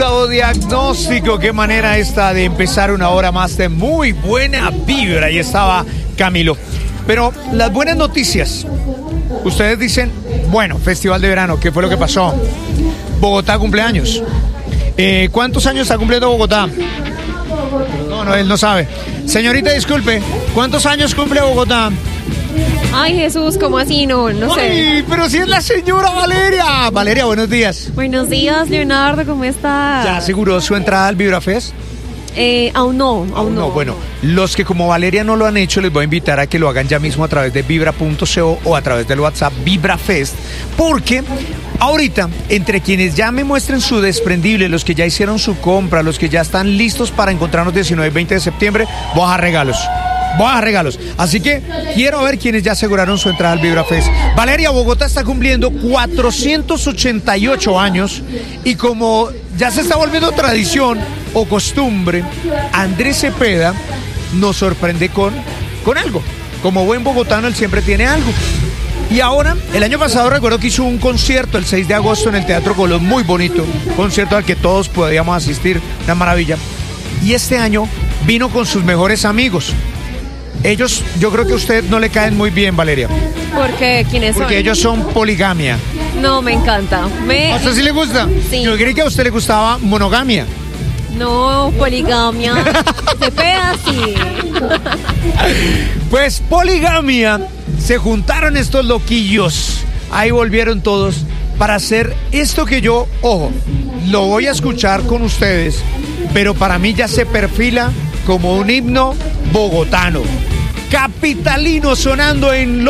Octavo diagnóstico, qué manera esta de empezar una hora más de muy buena vibra. Ahí estaba Camilo. Pero las buenas noticias. Ustedes dicen, bueno, Festival de Verano, ¿qué fue lo que pasó? Bogotá cumpleaños. ¿Cuántos años está cumpliendo Bogotá? No, él no sabe. Señorita, disculpe, ¿cuántos años cumple Bogotá? Ay, Jesús, ¿cómo así? No sé. Ay, pero si es la señora Valeria. Valeria, buenos días. Buenos días, Leonardo, ¿cómo estás? ¿Ya aseguró su entrada al VibraFest? Aún no. Bueno, los que como Valeria no lo han hecho, les voy a invitar a que lo hagan ya mismo a través de vibra.co o a través del WhatsApp VibraFest, porque ahorita, entre quienes ya me muestren su desprendible, los que ya hicieron su compra, los que ya están listos para encontrarnos 19 y 20 de septiembre, voy a dar regalos. Así que quiero ver quienes ya aseguraron su entrada al VibraFest. Valeria, Bogotá está cumpliendo 488 años y como ya se está volviendo tradición o costumbre, Andrés Cepeda nos sorprende con algo. Como buen bogotano, él siempre tiene algo. Y ahora, el año pasado recuerdo que hizo un concierto el 6 de agosto en el Teatro Colón, muy bonito, concierto al que todos podíamos asistir, una maravilla. Y este año vino con sus mejores amigos. Ellos, yo creo que a usted no le caen muy bien, Valeria. ¿Por qué? ¿Quiénes son? Porque ellos son poligamia. No, me encanta. ¿A usted sí le gusta? Sí. Yo creí que a usted le gustaba monogamia. No, poligamia. Cepeda, sí. Pues poligamia, se juntaron estos loquillos. Ahí volvieron todos para hacer esto que yo, ojo, lo voy a escuchar con ustedes, pero para mí ya se perfila como un himno bogotano. Capitalino sonando en